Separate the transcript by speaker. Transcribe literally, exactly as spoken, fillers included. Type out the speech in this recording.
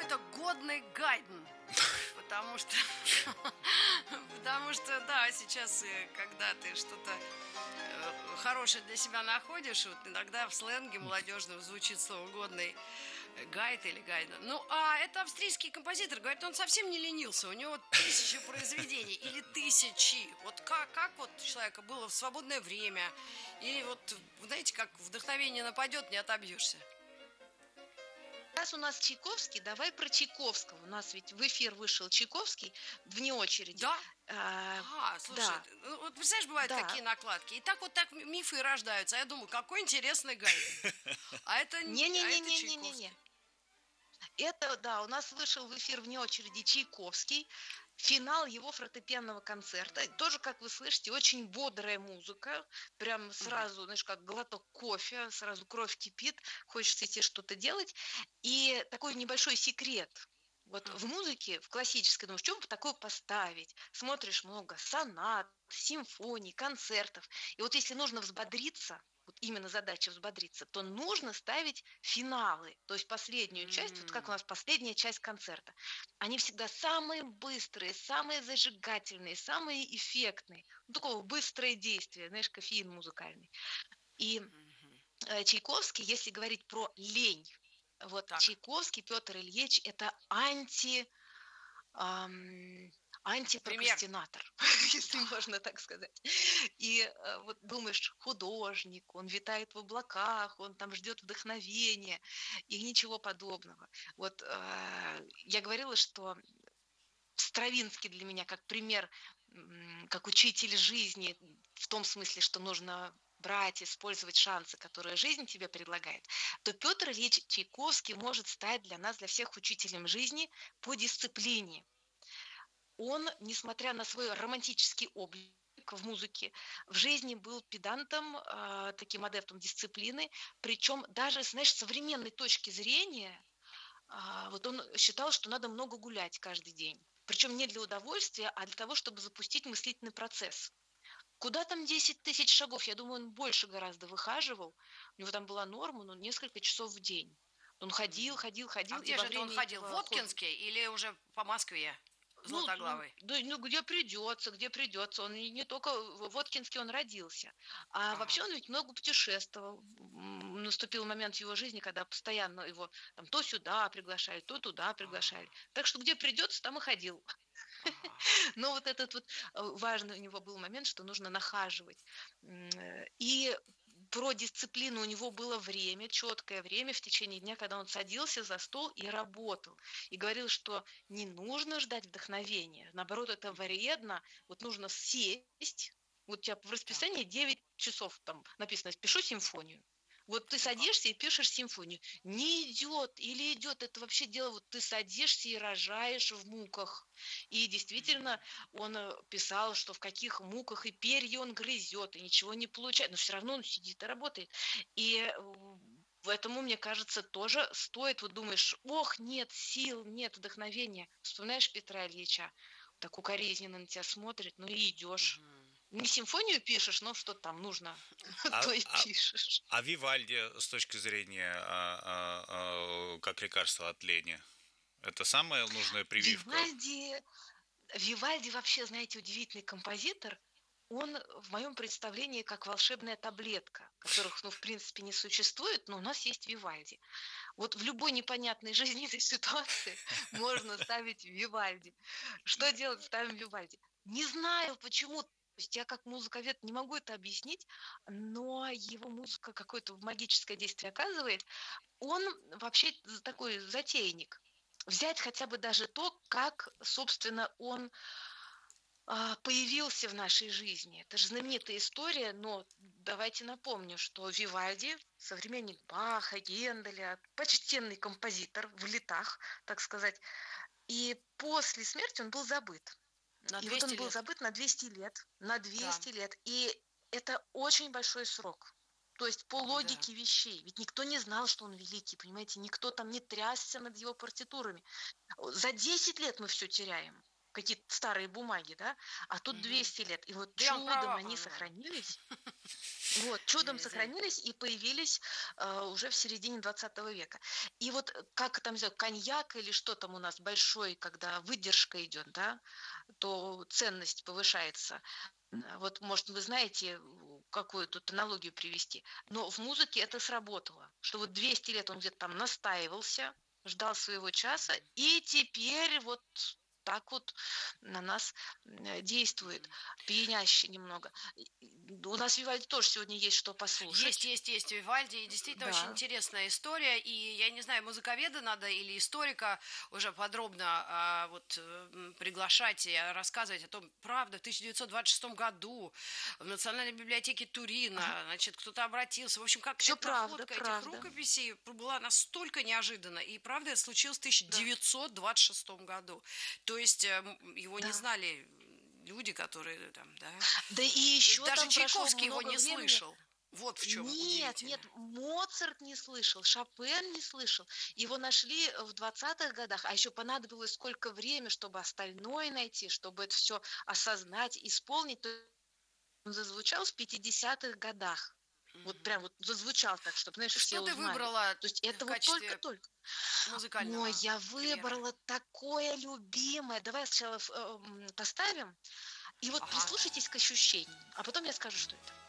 Speaker 1: это годный Гайден. Потому что, потому что, да, сейчас, когда ты что-то э, хорошее для себя находишь, вот иногда в сленге молодежном звучит слово годный Гайд или Гайда. Ну, а это австрийский композитор, говорит, он совсем не ленился, у него тысячи произведений или тысячи. Вот как, как вот у человека было в свободное время, или вот, знаете, как вдохновение нападет, не отобьешься.
Speaker 2: Раз у нас Чайковский, давай про Чайковского. У нас ведь в эфир вышел Чайковский вне очереди.
Speaker 1: Да?
Speaker 2: А,
Speaker 1: А, слушай,
Speaker 2: да,
Speaker 1: ну, вот представляешь, бывают
Speaker 2: да.
Speaker 1: какие накладки. И так вот так мифы рождаются. А я думаю, какой интересный Гайден. А это, а это
Speaker 2: Не-не-не-не-не-не-не.
Speaker 1: Чайковский.
Speaker 2: Это, да, у нас вышел в эфир вне очереди Чайковский. Финал его фортепианного концерта. Тоже, как вы слышите, очень бодрая музыка. Прям
Speaker 1: Мгм.
Speaker 2: сразу, знаешь, как глоток кофе, сразу кровь кипит, хочется идти что-то делать. И такой небольшой секрет. Вот
Speaker 1: Хм.
Speaker 2: в музыке, в классической, думаешь, что бы такое поставить? Смотришь много сонат, симфоний, концертов. И вот если нужно взбодриться, вот именно задача взбодриться, то нужно ставить финалы, то есть последнюю часть, вот как у
Speaker 1: М.
Speaker 2: нас последняя часть концерта. Они всегда самые быстрые, самые зажигательные, самые эффектные. Ну, такого быстрое действие, знаешь, кофеин музыкальный. И
Speaker 1: Мгм.
Speaker 2: э, Чайковский, если говорить про лень, вот
Speaker 1: Так.
Speaker 2: Чайковский, Петр Ильич, это анти, ам,
Speaker 1: Пример.
Speaker 2: антипрокрастинатор, если
Speaker 1: Да.
Speaker 2: можно так сказать. И э, вот думаешь, художник, он витает в облаках, он там ждет вдохновения, и ничего подобного. Вот э, я говорила, что Стравинский для меня как пример, м, как учитель жизни, в том смысле, что нужно брать, использовать шансы, которые жизнь тебе предлагает, то Петр Ильич Чайковский может стать для нас, для всех учителем жизни по дисциплине. Он, несмотря на свой романтический облик в музыке, в жизни был педантом, а, таким адептом дисциплины. Причем даже, знаешь, с современной точки зрения, а, вот он считал, что надо много гулять каждый день. Причем не для удовольствия, а для того, чтобы запустить мыслительный процесс. Куда там десять тысяч шагов? Я думаю, он больше гораздо выхаживал. У него там была норма, ну, несколько часов в день. Он ходил,
Speaker 1: Мгм.
Speaker 2: ходил,
Speaker 1: А
Speaker 2: ходил, и
Speaker 1: где
Speaker 2: во
Speaker 1: же это он
Speaker 2: время
Speaker 1: ходил? В
Speaker 2: этого хода
Speaker 1: Воткинске или уже по Москве?
Speaker 2: ну, м,
Speaker 1: Златоглавый.
Speaker 2: да, ну, где придется, где придется. Он и не только в Воткинске он родился, а
Speaker 1: Ага.
Speaker 2: вообще он ведь много путешествовал. М, Наступил момент в его жизни, когда постоянно его там то сюда приглашали, то туда приглашали.
Speaker 1: Ага.
Speaker 2: Так что где придется, там и ходил.
Speaker 1: Ага.
Speaker 2: Но вот этот вот э, важный у него был момент, что нужно нахаживать. М, э, И про дисциплину у него было время, четкое время в течение дня, когда он садился за стол и работал. И говорил, что не нужно ждать вдохновения. Наоборот, это
Speaker 1: Мгм.
Speaker 2: вредно. Вот нужно сесть. Вот у тебя в
Speaker 1: Так.
Speaker 2: расписании девять часов там написано «пишу симфонию». Вот ты
Speaker 1: Ого.
Speaker 2: садишься и пишешь симфонию. Не идет или идет, это вообще дело, вот ты садишься и рожаешь в муках. И действительно,
Speaker 1: Мгм.
Speaker 2: он э, писал, что в каких муках и перья он грызет, и ничего не получает, но все равно он сидит и работает. И э, поэтому, мне кажется, тоже стоит, вот думаешь, ох, нет сил, нет вдохновения. Вспоминаешь Петра Ильича, так укоризненно на тебя смотрит, ну и идешь.
Speaker 1: Мгм.
Speaker 2: Не симфонию пишешь, но что там нужно,
Speaker 3: А,
Speaker 2: то и
Speaker 3: а,
Speaker 2: пишешь.
Speaker 3: а Вивальди с точки зрения а, а, а, как лекарство от лени, это самая нужная прививка?
Speaker 2: Вивальди Вивальди вообще, знаете, удивительный композитор. Он в моем представлении как волшебная таблетка, которых, ну, в принципе, не существует, но у нас есть Вивальди. Вот в любой непонятной жизненной ситуации можно ставить Вивальди. Что делать? Ставим Вивальди. Не знаю почему. То есть я как музыковед не могу это объяснить, но его музыка какое-то магическое действие оказывает. Он вообще такой затейник. Взять хотя бы даже то, как, собственно, он а, появился в нашей жизни. Это же знаменитая история, но давайте напомню, что Вивальди, современник Баха, Генделя, почтенный композитор в летах, так сказать, и после смерти он был забыт.
Speaker 1: На
Speaker 2: И вот
Speaker 1: двести
Speaker 2: он был
Speaker 1: лет.
Speaker 2: забыт на двести лет, на
Speaker 1: Да.
Speaker 2: двести лет. И это очень большой срок. То есть по
Speaker 1: Да.
Speaker 2: логике вещей. Ведь никто не знал, что он великий, понимаете? Никто там не трясся над его партитурами. За десять лет мы все теряем. какие-то старые бумаги, да, а тут
Speaker 1: Мгм.
Speaker 2: двести лет. И вот
Speaker 1: Да, он
Speaker 2: чудом
Speaker 1: права,
Speaker 2: они
Speaker 1: по-моему.
Speaker 2: сохранились. Вот, чудом
Speaker 1: Нельзя.
Speaker 2: сохранились и появились э, уже в середине двадцатого века. И вот э, как там взять коньяк или что там у нас большой, когда выдержка идет, да, то ценность повышается. Э, Вот, может, вы знаете, у, какую тут аналогию привести. Но в музыке это сработало, что вот двести лет он где-то там настаивался, ждал своего часа, и теперь вот так вот на нас м, действует,
Speaker 1: Мгм.
Speaker 2: пьяняще немного. И- и У нас в Вивальди тоже сегодня есть что
Speaker 1: Есть,
Speaker 2: послушать.
Speaker 1: есть, есть Вивальди. И действительно очень
Speaker 2: Да.
Speaker 1: интересная история. И я не знаю, музыковеда надо или историка уже подробно а, вот, э, м, приглашать и рассказывать о том, правда, в тысяча девятьсот двадцать шестом году в Национальной библиотеке
Speaker 2: Ага.
Speaker 1: Турина, значит, кто-то обратился. В общем, как
Speaker 2: Все
Speaker 1: эта
Speaker 2: правда,
Speaker 1: находка этих
Speaker 2: правда.
Speaker 1: рукописей была настолько неожиданна. И правда, это случилось в
Speaker 2: Да.
Speaker 1: тысяча девятьсот двадцать шестом году. То есть э, м, его не
Speaker 2: Да.
Speaker 1: знали люди, которые там, да.
Speaker 2: Да и
Speaker 1: То есть
Speaker 2: еще
Speaker 1: даже
Speaker 2: там прошло
Speaker 1: Чайковский его
Speaker 2: много
Speaker 1: не
Speaker 2: времени.
Speaker 1: слышал. Вот в чем
Speaker 2: Нет, нет,
Speaker 1: удивительно.
Speaker 2: Моцарт не слышал, Шопен не слышал. Его нашли э, в двадцатых годах, а еще понадобилось сколько времени, чтобы остальное найти, чтобы это все осознать, исполнить. То есть он зазвучал в пятидесятых годах. Вот
Speaker 1: Мгм.
Speaker 2: прям вот зазвучал так, чтобы, знаешь, все
Speaker 1: Что ты
Speaker 2: узнали.
Speaker 1: выбрала
Speaker 2: То есть
Speaker 1: в
Speaker 2: это вот
Speaker 1: качестве
Speaker 2: только-только. Ой,
Speaker 1: музыкального
Speaker 2: я
Speaker 1: примера?
Speaker 2: выбрала такое любимое. Давай сначала ф- э, м, поставим, и вот
Speaker 1: Ага.
Speaker 2: прислушайтесь к ощущениям, а потом я скажу, что это.